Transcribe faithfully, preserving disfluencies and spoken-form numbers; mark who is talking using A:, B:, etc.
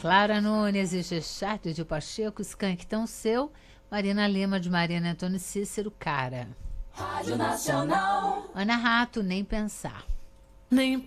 A: Clara Nunes e Gestart de Pacheco, Skank Tão Seu, Marina Lima de Marina Antônio Cícero, Cara.
B: Rádio Nacional.
A: Ana Rato, Nem Pensar.
B: Nem